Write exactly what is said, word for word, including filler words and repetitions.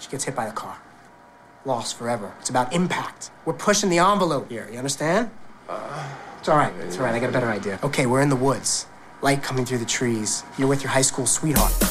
She gets hit by the car. Lost forever. It's about impact. We're pushing the envelope here, you understand? Uh, it's all right, it's all right, I got a better idea. Okay, we're in the woods. Light coming through the trees. You're with your high school sweetheart.